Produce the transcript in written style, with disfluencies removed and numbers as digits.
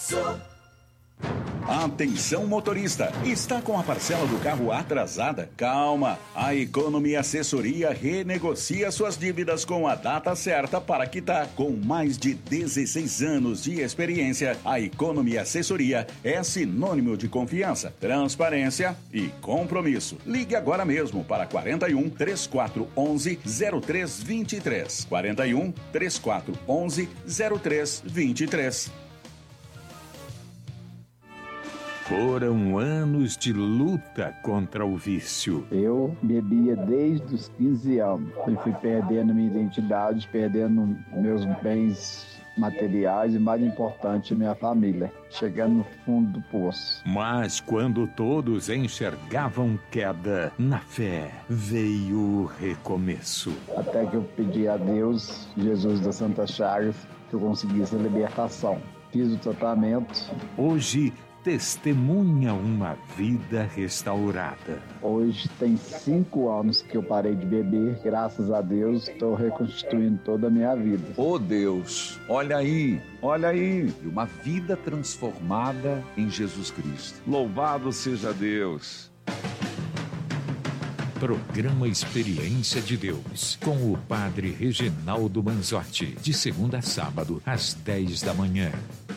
Atenção motorista, está com a parcela do carro atrasada? Calma, a Economy Assessoria renegocia suas dívidas com a data certa para quitar. Com mais de 16 anos de experiência, a Economy Assessoria é sinônimo de confiança, transparência e compromisso. Ligue agora mesmo para 41 3411 0323. 41 3411 0323. Foram anos de luta contra o vício. Eu bebia desde os 15 anos e fui perdendo minha identidade, perdendo meus bens materiais e, mais importante, minha família, chegando no fundo do poço. Mas quando todos enxergavam queda, na fé veio o recomeço. Até que eu pedi a Deus, Jesus das Santas Chagas, que eu conseguisse a libertação. Fiz o tratamento. Hoje testemunha uma vida restaurada. Hoje tem 5 anos que eu parei de beber. Graças a Deus, estou reconstituindo toda a minha vida. Oh Deus, olha aí, uma vida transformada em Jesus Cristo. Louvado seja Deus. Programa Experiência de Deus, com o Padre Reginaldo Manzotti, de segunda a sábado, às 10 da manhã.